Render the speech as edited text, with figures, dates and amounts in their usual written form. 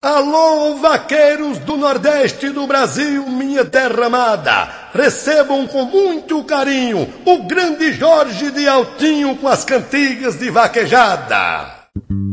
Alô, vaqueiros do Nordeste do Brasil, minha terra amada, recebam com muito carinho o grande Jorge de Altinho com as cantigas de vaquejada.